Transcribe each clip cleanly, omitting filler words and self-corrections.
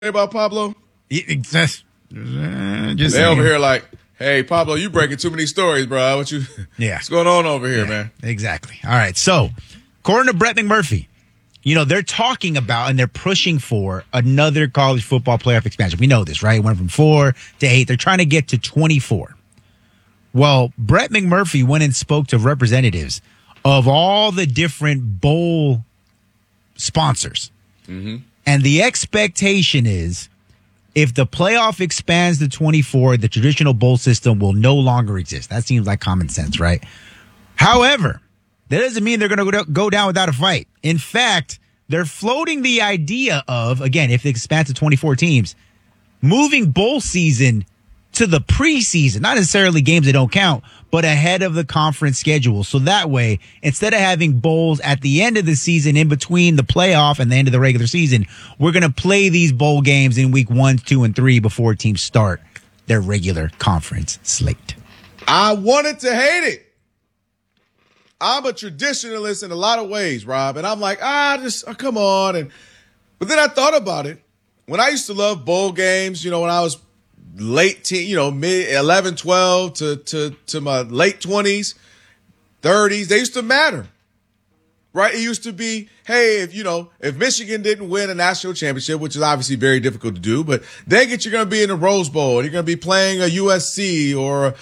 about Pablo? Just they over here like, hey, Pablo, you breaking too many stories, bro. What's going on over here, man? Exactly. All right. So, according to Brett McMurphy, they're talking about and they're pushing for another college football playoff expansion. We know this, right? It went from 4 to 8. They're trying to get to 24. Well, Brett McMurphy went and spoke to representatives of all the different bowl sponsors. Mm-hmm. And the expectation is if the playoff expands to 24, the traditional bowl system will no longer exist. That seems like common sense, right? However, that doesn't mean they're going to go down without a fight. In fact, they're floating the idea of, again, if it expands to 24 teams, moving bowl season to the preseason, not necessarily games that don't count, but ahead of the conference schedule. So that way, instead of having bowls at the end of the season in between the playoff and the end of the regular season, we're going to play these bowl games in week 1, 2, and 3 before teams start their regular conference slate. I wanted to hate it. I'm a traditionalist in a lot of ways, Rob, and I'm like, come on. But then I thought about it. When I used to love bowl games, when I was late teen, mid 11, 12 to my late 20s, 30s, they used to matter, right? It used to be, hey, if Michigan didn't win a national championship, which is obviously very difficult to do, but dang it, you're going to be in the Rose Bowl and you're going to be playing a USC or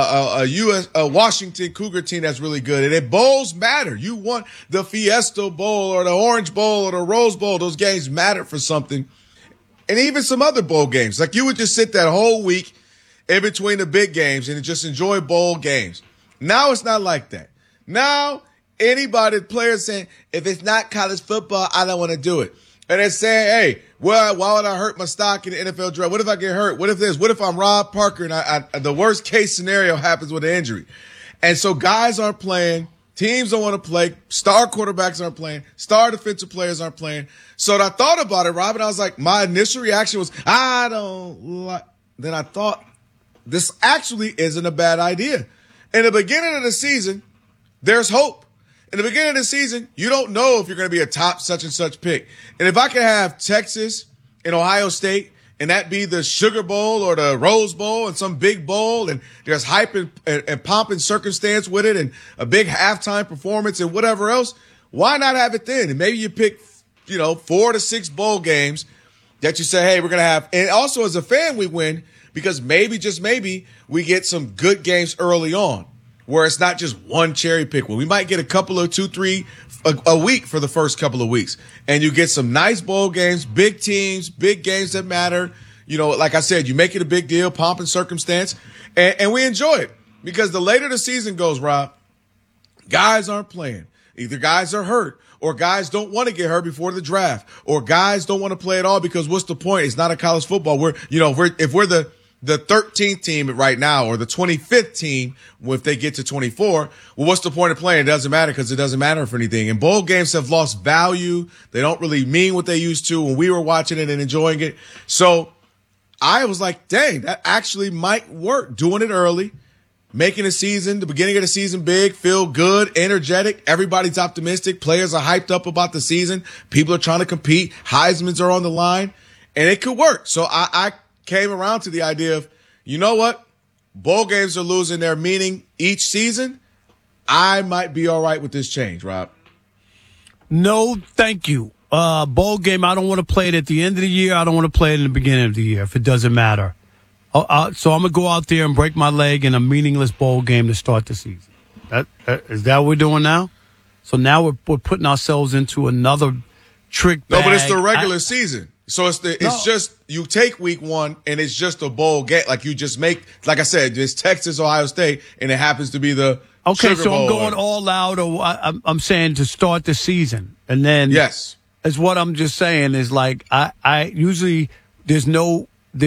a Washington Cougar team that's really good. And if bowls matter, you want the Fiesta Bowl or the Orange Bowl or the Rose Bowl. Those games matter for something. And even some other bowl games. Like you would just sit that whole week in between the big games and just enjoy bowl games. Now it's not like that. Now players saying, if it's not college football, I don't want to do it. And they're saying, hey, why would I hurt my stock in the NFL draft? What if I get hurt? What if this? What if I'm Rob Parker and the worst case scenario happens with an injury? And so guys aren't playing. Teams don't want to play. Star quarterbacks aren't playing. Star defensive players aren't playing. So I thought about it, Robin. I was like, my initial reaction was, I don't like. Then I thought, this actually isn't a bad idea. In the beginning of the season, there's hope. In the beginning of the season, you don't know if you're going to be a top such and such pick. And if I can have Texas and Ohio State, and that be the Sugar Bowl or the Rose Bowl and some big bowl, and there's hype and pomp and circumstance with it and a big halftime performance and whatever else, why not have it then? And maybe you pick, 4 to 6 bowl games that you say, hey, we're going to have. And also as a fan, we win because maybe, just maybe, we get some good games early on where it's not just one cherry pick. Well, we might get a couple of 2, 3 a week for the first couple of weeks. And you get some nice bowl games, big teams, big games that matter. Like I said, you make it a big deal, pomp and circumstance, and we enjoy it. Because the later the season goes, Rob, guys aren't playing. Either guys are hurt, or guys don't want to get hurt before the draft, or guys don't want to play at all because what's the point? It's not a college football. If we're the 13th team right now or the 25th team, if they get to 24, well, what's the point of playing? It doesn't matter because it doesn't matter for anything. And bowl games have lost value. They don't really mean what they used to when we were watching it and enjoying it. So I was like, dang, that actually might work. Doing it early, making the beginning of the season big, feel good, energetic. Everybody's optimistic. Players are hyped up about the season. People are trying to compete. Heisman's are on the line, and it could work. So I came around to the idea of, you know what? Bowl games are losing their meaning each season. I might be all right with this change, Rob. No, thank you. Bowl game, I don't want to play it at the end of the year. I don't want to play it in the beginning of the year if it doesn't matter. So I'm going to go out there and break my leg in a meaningless bowl game to start the season. Is that what we're doing now? So now we're putting ourselves into another trick bag. No, but it's the regular season. So it's just you take week 1 and it's just a bowl game. Like you just make, like I said, it's Texas, Ohio State, and it happens to be the okay. Sugar So Bowl I'm going all out, or I'm saying to start the season, and then yes, is what I'm just saying is like I usually there's no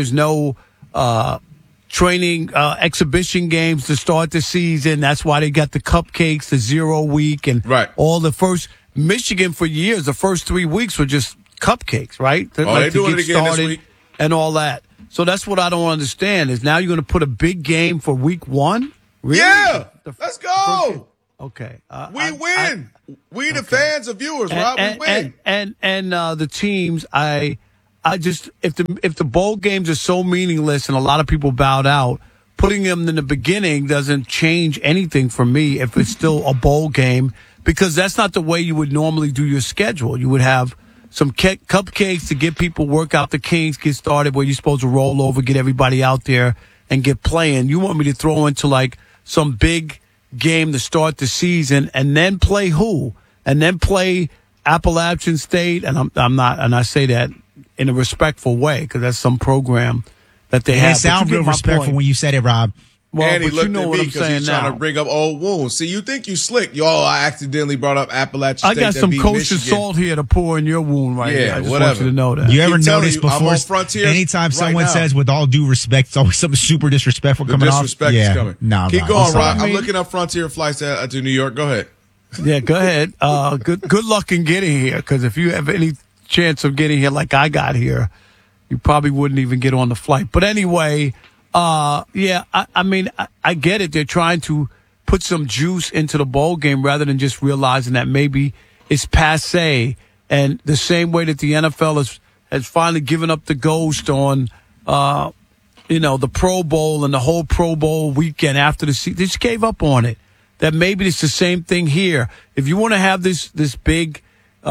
training exhibition games to start the season. That's why they got the cupcakes, the 0 week, and all the first Michigan for years. The first 3 weeks were just cupcakes, right? They're doing it again this week. And all that. So that's what I don't understand is now you're going to put a big game for week 1? Really? Yeah. Let's go. Okay. We win. We the fans of viewers, Rob. We win. And the teams, I if the bowl games are so meaningless and a lot of people bowed out, putting them in the beginning doesn't change anything for me if it's still a bowl game, because that's not the way you would normally do your schedule. You would have some cupcakes to get people, work out the kinks, get started where you're supposed to roll over, get everybody out there and get playing. You want me to throw into like some big game to start the season and then play who? And then play Appalachian State? And I'm not, and I say that in a respectful way because that's some program that they have. It sound real respectful when you said it, Rob. Well, and he looked at me because he's trying to bring up old wounds. See, you think you slick. Y'all, I accidentally brought up Appalachian State. I got some kosher salt here to pour in your wound right here. I just want you to know that. You ever noticed before, anytime someone says, with all due respect, it's always something super disrespectful coming off? Disrespect is coming. No, keep going, Rob. I'm looking up Frontier flights to New York. Go ahead. Yeah, go ahead. Good luck in getting here, because if you have any chance of getting here like I got here, you probably wouldn't even get on the flight. But anyway, I mean, I get it. They're trying to put some juice into the bowl game rather than just realizing that maybe it's passé. And the same way that the NFL has finally given up the ghost on, the Pro Bowl and the whole Pro Bowl weekend after the season. They just gave up on it. That maybe it's the same thing here. If you want to have this big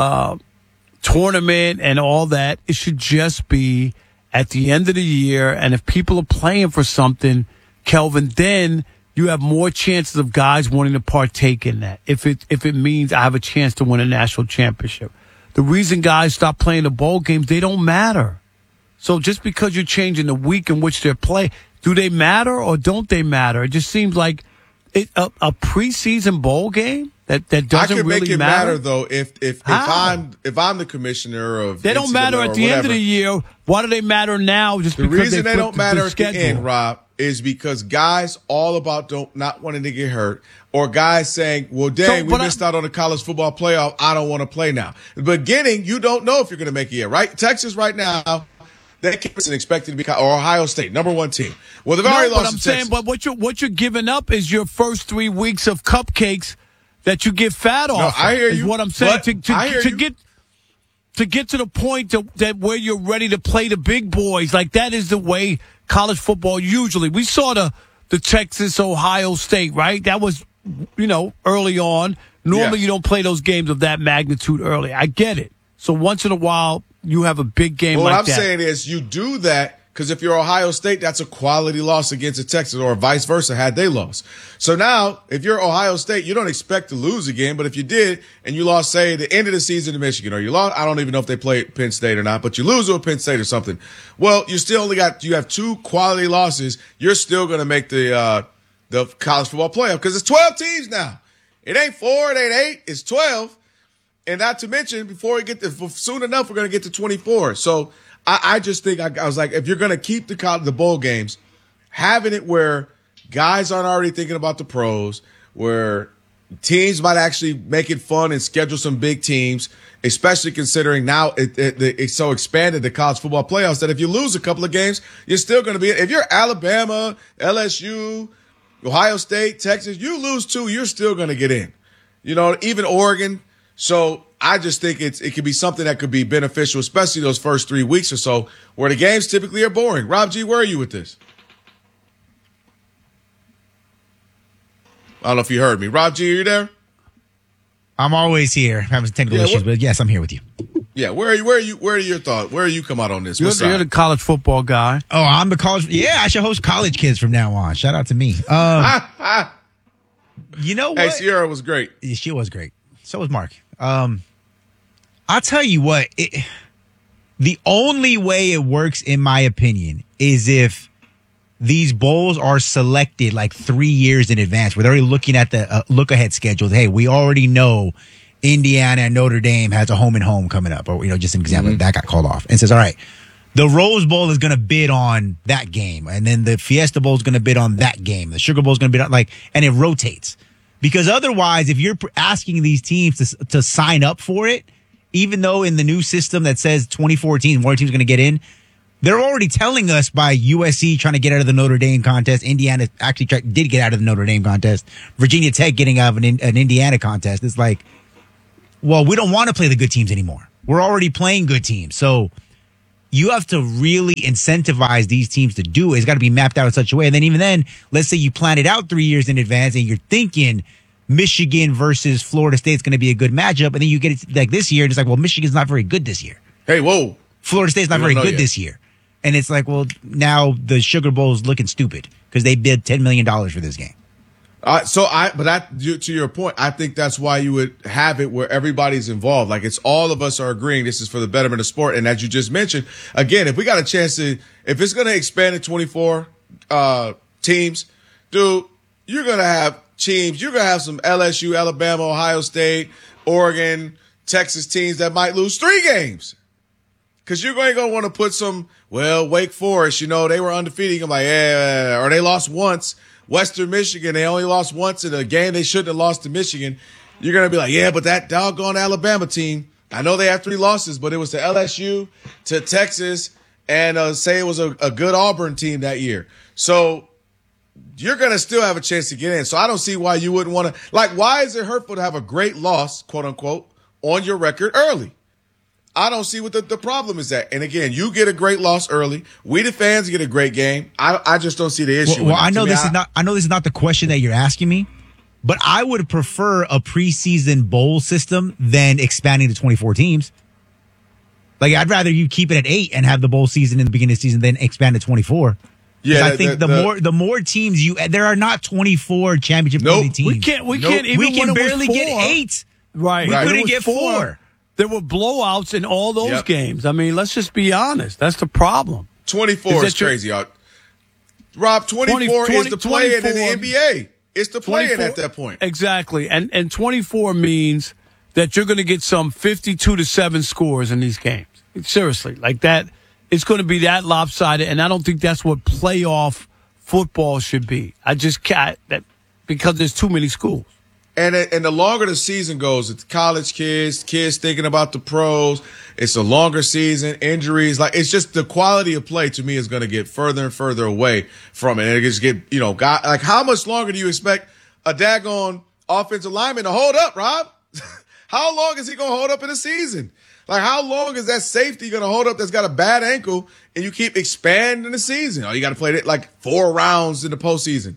tournament and all that, it should just be at the end of the year. And if people are playing for something, Kelvin, then you have more chances of guys wanting to partake in that. If it means I have a chance to win a national championship. The reason guys stop playing the bowl games, they don't matter. So just because you're changing the week in which they're playing, do they matter or don't they matter? It just seems like a preseason bowl game that doesn't really matter. I can make it matter though if I'm the commissioner of. They don't matter at the end of the year. Why do they matter now? Just because the reason they don't matter at schedule? The end, Rob, is because guys all about not wanting to get hurt, or guys saying, "Well, dang, we missed out on the college football playoff. I don't want to play now." The beginning, you don't know if you're going to make it yet, right? Texas right now. They keep expected to be, or Ohio State, number one team. Well, they've already lost. But I'm saying, but what you're giving up is your first 3 weeks of cupcakes that you get fat off. No, I hear you. Is what I'm saying. To get to the point that where you're ready to play the big boys, like that is the way college football usually. We saw the Texas Ohio State, right? That was early on. Normally you don't play those games of that magnitude early. I get it. So once in a while, you have a big game like that. What I'm saying is you do that because if you're Ohio State, that's a quality loss against a Texas, or vice versa had they lost. So now, if you're Ohio State, you don't expect to lose again. But if you did and you lost, say, the end of the season to Michigan, or you lost, I don't even know if they played Penn State or not, but you lose to a Penn State or something. Well, you have 2 quality losses. You're still going to make the college football playoff because it's 12 teams now. It ain't 4, it ain't 8, it's 12. And not to mention, soon enough, we're going to get to 24. So I just think I was like, if you're going to keep the bowl games, having it where guys aren't already thinking about the pros, where teams might actually make it fun and schedule some big teams, especially considering now it's so expanded, the college football playoffs, that if you lose a couple of games, you're still going to be, if you're Alabama, LSU, Ohio State, Texas, you lose 2, you're still going to get in. Even Oregon. So I just think it could be something that could be beneficial, especially those first 3 weeks or so, where the games typically are boring. Rob G, where are you with this? I don't know if you heard me. Rob G, are you there? I'm always here. Having technical issues, but yes, I'm here with you. Yeah, where are you? Where are your thoughts? Where do you come out on this? You're the college football guy. Oh, I'm the college. Yeah, I should host College Kids from now on. Shout out to me. You know what? Hey, Sierra was great. Yeah, she was great. So was Mark. I'll tell you what, the only way it works, in my opinion, is if these bowls are selected like 3 years in advance. We're already looking at the look-ahead schedule. Hey, we already know Indiana and Notre Dame has a home-and-home coming up. Or, just an example, that got called off. And says, all right, the Rose Bowl is going to bid on that game. And then the Fiesta Bowl is going to bid on that game. The Sugar Bowl is going to bid on, and it rotates. Because otherwise, if you're asking these teams to sign up for it, even though in the new system that says 24 teams, more teams are going to get in, they're already telling us by USC trying to get out of the Notre Dame contest. Indiana actually did get out of the Notre Dame contest. Virginia Tech getting out of an Indiana contest. It's like, well, we don't want to play the good teams anymore. We're already playing good teams. So you have to really incentivize these teams to do it. It's got to be mapped out in such a way. And then even then, let's say you plan it out 3 years in advance and you're thinking Michigan versus Florida State is going to be a good matchup. And then you get it like this year and it's like, well, Michigan's not very good this year. Hey, whoa. Florida State's not very good this year. And it's like, well, now the Sugar Bowl is looking stupid because they bid $10 million for this game. To your point, I think that's why you would have it where everybody's involved. Like it's all of us are agreeing this is for the betterment of sport. And as you just mentioned, again, if we got a chance to, if it's going to expand to 24 teams, dude, you're going to have teams. You're going to have some LSU, Alabama, Ohio State, Oregon, Texas teams that might lose 3 games. Because you're going to want to put some, Wake Forest, they were undefeated. I'm like, yeah, or they lost once. Western Michigan, they only lost once in a game they shouldn't have lost to Michigan. You're going to be like, yeah, but that doggone Alabama team, I know they have 3 losses, but it was to LSU, to Texas, and say it was a good Auburn team that year. So you're going to still have a chance to get in. So I don't see why you wouldn't want to. Like, why is it hurtful to have a great loss, quote unquote, on your record early? I don't see what the problem is at. And again, you get a great loss early. We the fans get a great game. I just don't see the issue. Well, I know this is not the question that you're asking me, but I would prefer a preseason bowl system than expanding to 24 teams. Like I'd rather you keep it at 8 and have the bowl season in the beginning of the season than expand to 24. Yeah, I think the more teams there are not 24 championship teams. We can barely get 8. Right. We couldn't get 4. There were blowouts in all those games. I mean, let's just be honest. That's the problem. 24 is crazy. Rob, 24 is the play-in in the NBA. It's the play-in at that point. Exactly. And 24 means that you're going to get some 52-7 scores in these games. Seriously. Like that, it's going to be that lopsided, and I don't think that's what playoff football should be. I just can't, because there's too many schools. And the longer the season goes, it's college kids thinking about the pros. It's a longer season, injuries. Like, it's just the quality of play to me is going to get further and further away from it. And it just get, like how much longer do you expect a daggone offensive lineman to hold up, Rob? How long is he going to hold up in a season? Like, how long is that safety going to hold up that's got a bad ankle and you keep expanding the season? Oh, you got to play it like 4 rounds in the postseason.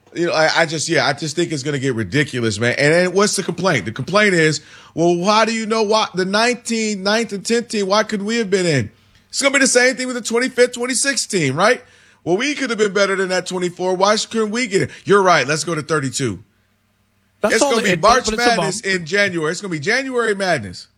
I just think it's going to get ridiculous, man. And then what's the complaint? The complaint is, well, why do you know why the 9th and 10th team, why couldn't we have been in? It's going to be the same thing with the 25th, 26th team, right? Well, we could have been better than that 24. Why couldn't we get it? You're right. Let's go to 32. It's going to be March Madness in January. It's going to be January Madness.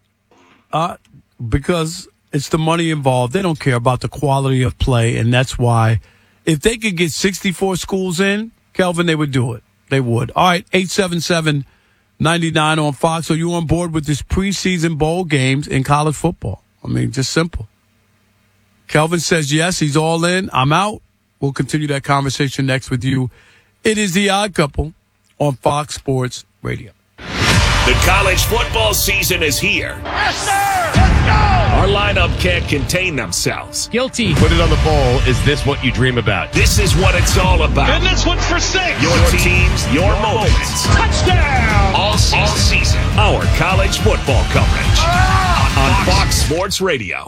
Because it's the money involved. They don't care about the quality of play, and that's why if they could get 64 schools in, Kelvin, they would do it. They would. All right, 877-99 on Fox. Are you on board with this preseason bowl games in college football? I mean, just simple. Kelvin says yes, he's all in. I'm out. We'll continue that conversation next with you. It is The Odd Couple on Fox Sports Radio. The college football season is here. Yes, sir! Let's go! Our lineup can't contain themselves. Guilty. Put it on the bowl. Is this what you dream about? This is what it's all about. And this one's for 6. Your teams, your moments. Touchdown! All season. Our college football coverage on Fox Sports Radio.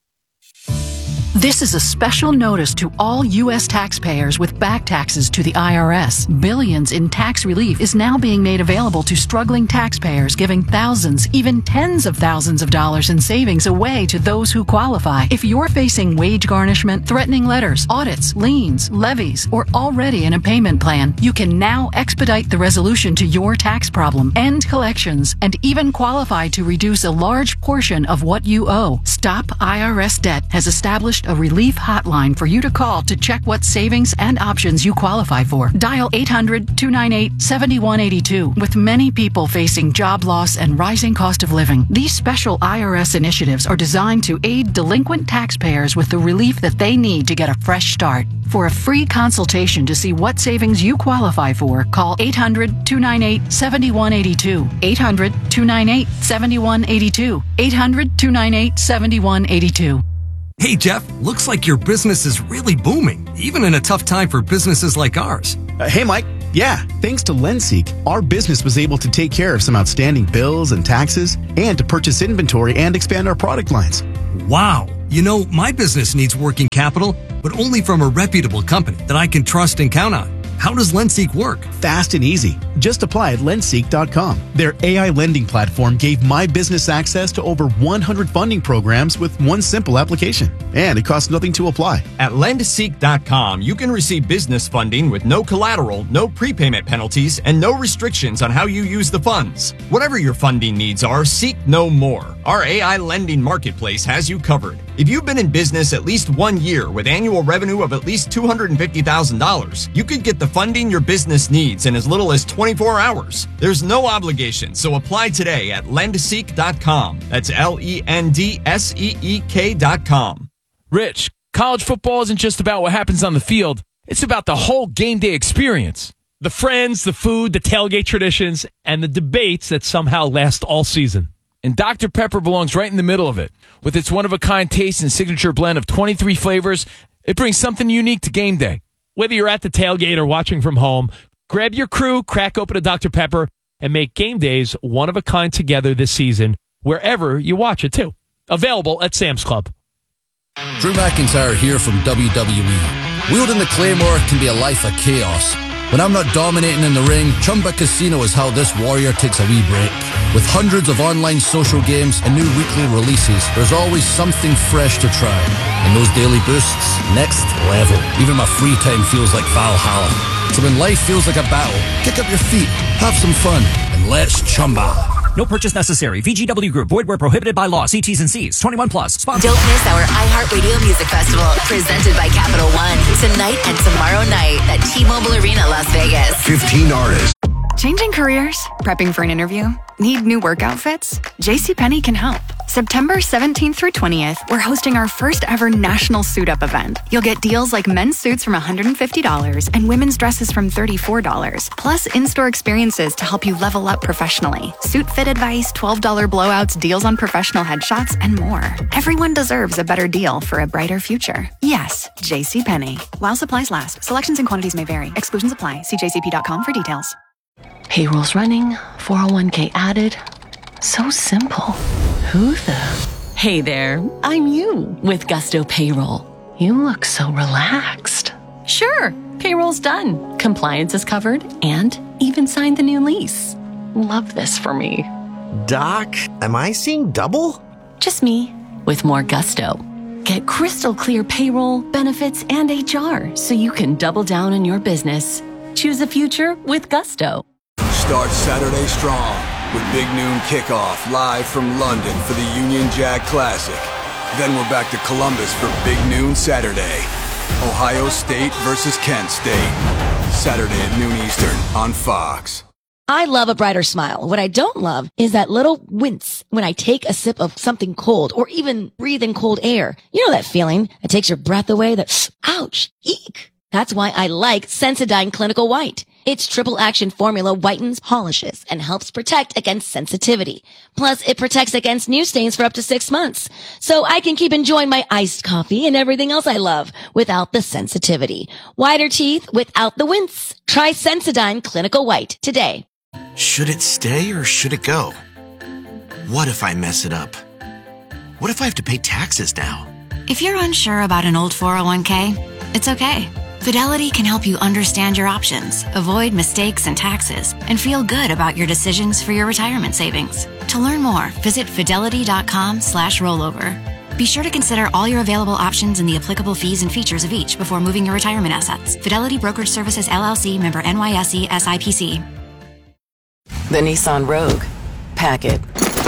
This is a special notice to all U.S. taxpayers with back taxes to the IRS. Billions in tax relief is now being made available to struggling taxpayers, giving thousands, even tens of thousands of dollars in savings away to those who qualify. If you're facing wage garnishment, threatening letters, audits, liens, levies, or already in a payment plan, you can now expedite the resolution to your tax problem, end collections, and even qualify to reduce a large portion of what you owe. Stop IRS Debt has established a relief hotline for you to call to check what savings and options you qualify for. Dial 800-298-7182. With many people facing job loss and rising cost of living, these special IRS initiatives are designed to aid delinquent taxpayers with the relief that they need to get a fresh start. For a free consultation to see what savings you qualify for, call 800-298-7182. 800-298-7182. 800-298-7182. Hey, Jeff, looks like your business is really booming, even in a tough time for businesses like ours. Hey, Mike. Yeah, thanks to LendSeek, our business was able to take care of some outstanding bills and taxes and to purchase inventory and expand our product lines. Wow. You know, my business needs working capital, but only from a reputable company that I can trust and count on. How does LendSeek work? Fast and easy. Just apply at lendseek.com. Their AI lending platform gave my business access to over 100 funding programs with one simple application. And it costs nothing to apply. At lendseek.com, you can receive business funding with no collateral, no prepayment penalties, and no restrictions on how you use the funds. Whatever your funding needs are, seek no more. Our AI lending marketplace has you covered. If you've been in business at least 1 year with annual revenue of at least $250,000, you could get the funding your business needs in as little as 24 hours. There's no obligation, so apply today at lendseek.com. That's LENDSEEK.com. Rich, college football isn't just about what happens on the field. It's about the whole game day experience. The friends, the food, the tailgate traditions, and the debates that somehow last all season. And Dr. Pepper belongs right in the middle of it. With its one-of-a-kind taste and signature blend of 23 flavors, it brings something unique to game day. Whether you're at the tailgate or watching from home, grab your crew, crack open a Dr. Pepper, and make game days one-of-a-kind together this season, wherever you watch it, too. Available at Sam's Club. Drew McIntyre here from WWE. Wielding the Claymore can be a life of chaos. When I'm not dominating in the ring, Chumba Casino is how this warrior takes a wee break. With hundreds of online social games and new weekly releases, there's always something fresh to try. And those daily boosts, next level. Even my free time feels like Valhalla. So when life feels like a battle, kick up your feet, have some fun, and let's Chumba. No purchase necessary. VGW Group. Void where prohibited by law. See T's and C's. 21 plus. Sponsor. Don't miss our iHeartRadio Music Festival, presented by Capital One, tonight and tomorrow night at T-Mobile Arena, Las Vegas. 15 artists. Changing careers? Prepping for an interview? Need new work outfits? JCPenney can help. September 17th through 20th, we're hosting our first ever national suit up event. You'll get deals like men's suits from $150 and women's dresses from $34, plus in-store experiences to help you level up professionally. Suit fit advice, $12 blowouts, deals on professional headshots, and more. Everyone deserves a better deal for a brighter future. Yes, JCPenney. While supplies last, selections and quantities may vary. Exclusions apply. See jcp.com for details. Payroll's running, 401k added. So simple. Who the? Hey there, I'm you with Gusto Payroll. You look so relaxed. Sure, payroll's done. Compliance is covered and even signed the new lease. Love this for me. Doc, am I seeing double? Just me with more gusto. Get crystal clear payroll, benefits, and HR so you can double down on your business. Choose a future with Gusto. Start Saturday strong with Big Noon Kickoff live from London for the Union Jack Classic. Then we're back to Columbus for Big Noon Saturday. Ohio State versus Kent State. Saturday at noon Eastern on Fox. I love a brighter smile. What I don't love is that little wince when I take a sip of something cold or even breathe in cold air. You know that feeling that takes your breath away, that ouch, eek. That's why I like Sensodyne Clinical White. Its triple action formula whitens, polishes, and helps protect against sensitivity. Plus, it protects against new stains for up to 6 months. So I can keep enjoying my iced coffee and everything else I love without the sensitivity. Whiter teeth without the wince. Try Sensodyne Clinical White today. Should it stay or should it go? What if I mess it up? What if I have to pay taxes now? If you're unsure about an old 401k, it's okay. Fidelity can help you understand your options, avoid mistakes and taxes, and feel good about your decisions for your retirement savings. To learn more, visit fidelity.com/rollover. Be sure to consider all your available options and the applicable fees and features of each before moving your retirement assets. Fidelity Brokerage Services, LLC, member NYSE, SIPC. The Nissan Rogue. Pack it.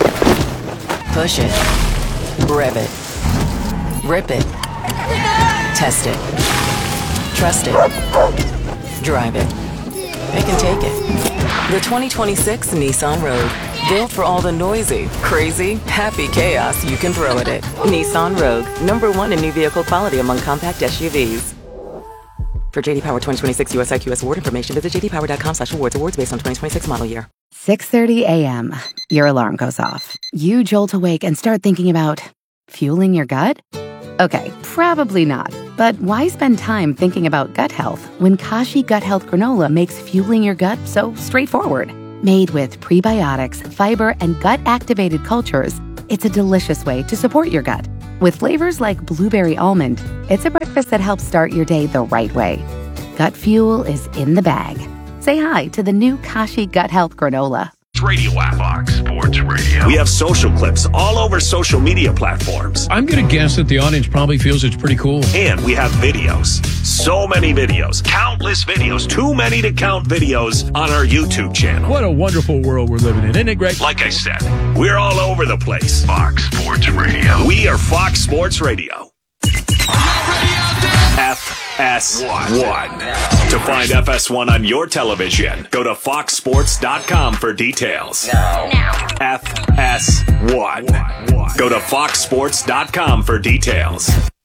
Push it. Rev it. Rip it. Test it. Trust it. Drive it. They can take it. The 2026 Nissan Rogue. Built for all the noisy, crazy, happy chaos you can throw at it. Nissan Rogue. #1 in new vehicle quality among compact SUVs. For JD Power 2026 US IQS award information, visit jdpower.com/awards. Awards based on 2026 model year. 6:30 a.m. Your alarm goes off. You jolt awake and start thinking about fueling your gut? Okay, probably not. But why spend time thinking about gut health when Kashi Gut Health Granola makes fueling your gut so straightforward? Made with prebiotics, fiber, and gut-activated cultures, it's a delicious way to support your gut. With flavors like blueberry almond, it's a breakfast that helps start your day the right way. Gut Fuel is in the bag. Say hi to the new Kashi Gut Health Granola. Radio app. Fox Sports Radio. We have social clips all over social media platforms. I'm going to guess that the audience probably feels it's pretty cool. And we have videos. So many videos. Countless videos. Too many to count videos on our YouTube channel. What a wonderful world we're living in. Isn't it great? Like I said, we're all over the place. Fox Sports Radio. We are Fox Sports Radio. FS1. To find FS1 on your television, go to foxsports.com for details. FS1. Go to foxsports.com for details.